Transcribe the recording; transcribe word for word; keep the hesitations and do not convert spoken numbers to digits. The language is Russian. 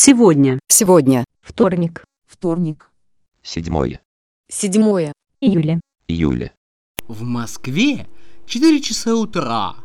Сегодня. Сегодня. Вторник. Вторник. Седьмое. Седьмое. Июля. Июля. В Москве четыре часа утра.